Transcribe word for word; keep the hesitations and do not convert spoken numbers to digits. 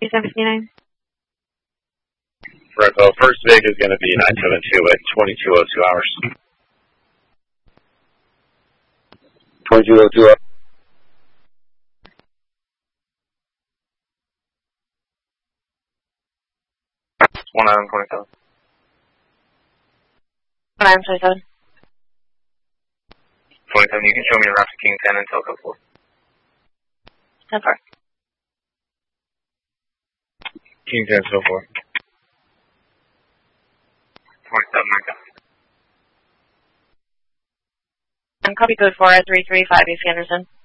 seven fifty-nine. Repo, first vig is going to be nine seven two at twenty-two oh two hours. twenty-two oh two hours. one nine twenty-seven. one nine twenty-seven. twenty-seven, you can show me around King ten and Telco four. ten four. King ten, so four. twenty-seven, nine seven. And copy code four at three three five East Anderson.